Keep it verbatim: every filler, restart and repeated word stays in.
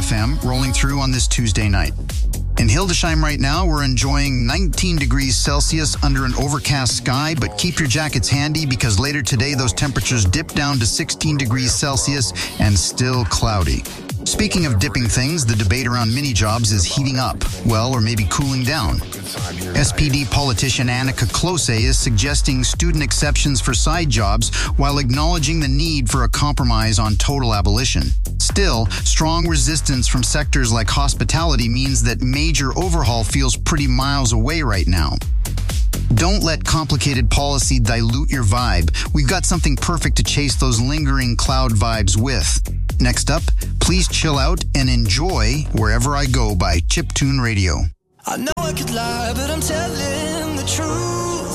F M rolling through on this Tuesday night. In Hildesheim right now, we're enjoying nineteen degrees Celsius under an overcast sky, but keep your jackets handy because later today those temperatures dip down to sixteen degrees Celsius and still cloudy. Speaking of dipping things, the debate around mini-jobs is heating up, well, or maybe cooling down. S P D politician Annika Klose is suggesting student exceptions for side jobs while acknowledging the need for a compromise on total abolition. Still, strong resistance from sectors like hospitality means that major overhaul feels pretty miles away right now. Don't let complicated policy dilute your vibe. We've got something perfect to chase those lingering cloud vibes with. Next up, please chill out and enjoy Wherever I Go by Chiptune Radio. I know I could lie, but I'm telling the truth.